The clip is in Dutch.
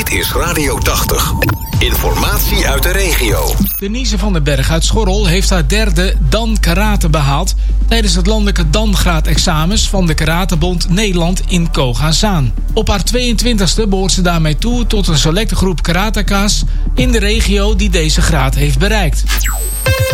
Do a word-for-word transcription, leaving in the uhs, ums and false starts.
Dit is Radio tachtig. Informatie uit de regio. Denise van den Berg uit Schorrel heeft haar derde Dan Karate behaald tijdens het landelijke Dan-graadexamens van de Karatebond Nederland in Koga-Zaan. Op haar tweeëntwintigste behoort ze daarmee toe tot een selecte groep karateka's in de regio die deze graad heeft bereikt.